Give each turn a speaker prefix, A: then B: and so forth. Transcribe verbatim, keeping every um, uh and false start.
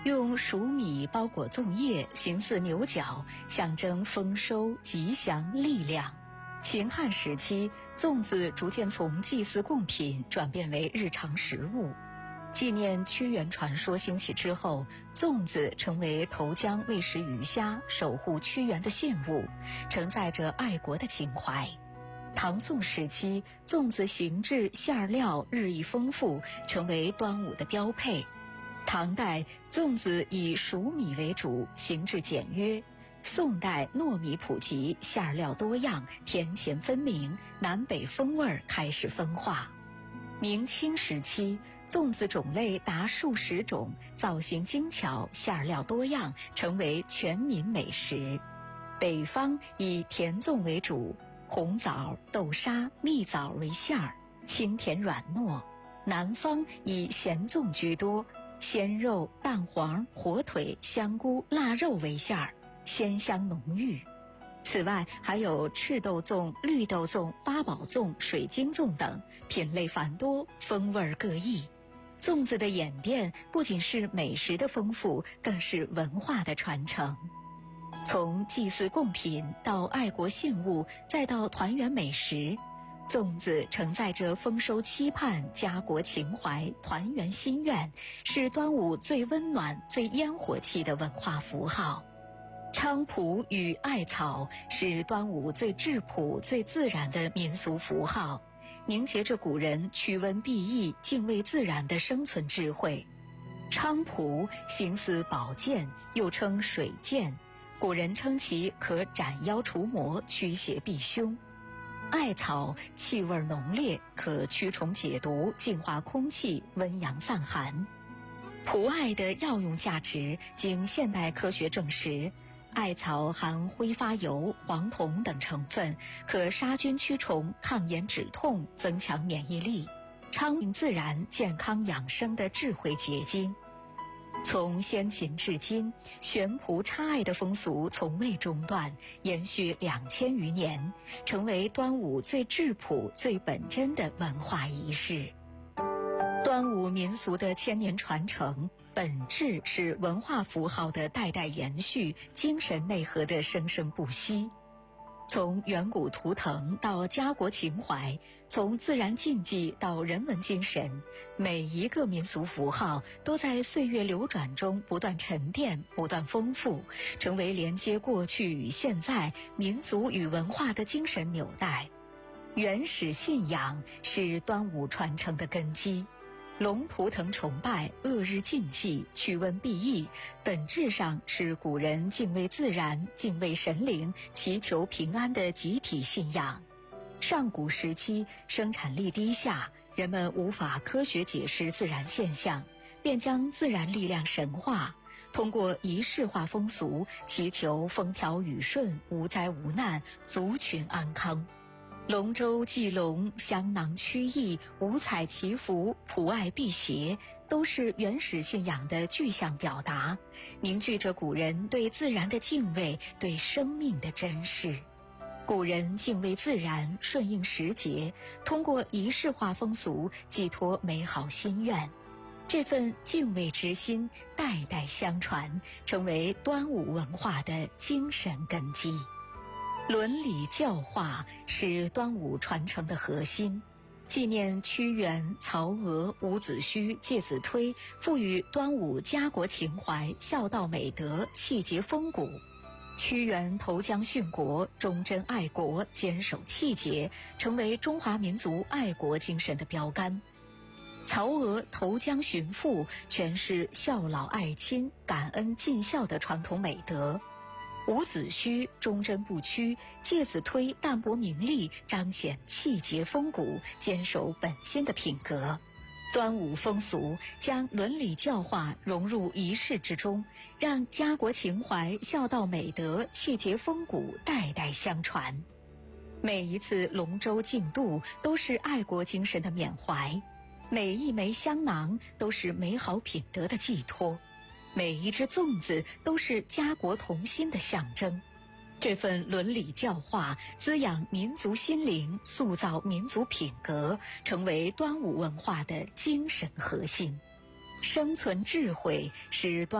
A: 用黍米包裹粽叶，形似牛角，象征丰收、吉祥、力量。秦汉时期，粽子逐渐从祭祀贡品转变为日常食物。纪念屈原传说兴起之后，粽子成为投江喂食鱼虾、守护屈原的信物，承载着爱国的情怀。唐宋时期，粽子形制、馅料日益丰富，成为端午的标配。唐代，粽子以黍米为主，形制简约。宋代，糯米普及，馅料多样，甜咸分明，南北风味开始分化。明清时期，粽子种类达数十种，造型精巧，馅料多样，成为全民美食。北方以甜粽为主，红枣、豆沙、蜜枣为馅儿，清甜软糯。南方以咸粽居多，鲜肉、蛋黄、火腿、香菇、腊肉为馅儿，鲜香浓郁。此外，还有赤豆粽、绿豆粽、八宝粽、水晶粽等，品类繁多，风味各异。粽子的演变不仅是美食的丰富，更是文化的传承。从祭祀贡品到爱国信物，再到团圆美食，粽子承载着丰收期盼、家国情怀、团圆心愿，是端午最温暖、最烟火气的文化符号。菖蒲与艾草是端午最质朴、最自然的民俗符号，凝结着古人驱瘟避疫、敬畏自然的生存智慧。菖蒲形似宝剑，又称水剑，古人称其可斩妖除魔、驱邪避凶。艾草气味浓烈，可驱虫解毒、净化空气、温阳散寒。蒲艾的药用价值经现代科学证实，艾草含挥发油、黄酮等成分，可杀菌驱虫、抗炎止痛、增强免疫力，昌明自然、健康养生的智慧结晶。从先秦至今，悬蒲插艾的风俗从未中断，延续两千余年，成为端午最质朴、最本真的文化仪式。端午民俗的千年传承，本质是文化符号的代代延续，精神内核的生生不息。从远古图腾到家国情怀，从自然禁忌到人文精神，每一个民俗符号都在岁月流转中不断沉淀、不断丰富，成为连接过去与现在、民族与文化的精神纽带。原始信仰是端午传承的根基。龙图腾崇拜、恶日禁忌、驱瘟避疫，本质上是古人敬畏自然、敬畏神灵、祈求平安的集体信仰。上古时期，生产力低下，人们无法科学解释自然现象，便将自然力量神化，通过仪式化风俗，祈求风调雨顺、无灾无难、族群安康。龙舟祭龙、香囊驱疫、五彩祈福、普艾辟邪，都是原始信仰的具象表达，凝聚着古人对自然的敬畏、对生命的珍视。古人敬畏自然，顺应时节，通过仪式化风俗寄托美好心愿。这份敬畏之心代代相传，成为端午文化的精神根基。伦理教化是端午传承的核心，纪念屈原、曹娥、伍子胥、介子推，赋予端午家国情怀、孝道美德、气节风骨。屈原投江殉国，忠贞爱国，坚守气节，成为中华民族爱国精神的标杆。曹娥投江寻父，诠释孝老爱亲、感恩尽孝的传统美德。伍子胥忠贞不屈，介子推淡泊名利，彰显气节风骨，坚守本心的品格。端午风俗将伦理教化融入仪式之中，让家国情怀、孝道美德、气节风骨代代相传。每一次龙舟竞渡都是爱国精神的缅怀，每一枚香囊都是美好品德的寄托，每一只粽子都是家国同心的象征。这份伦理教化滋养民族心灵，塑造民族品格，成为端午文化的精神核心。生存智慧是端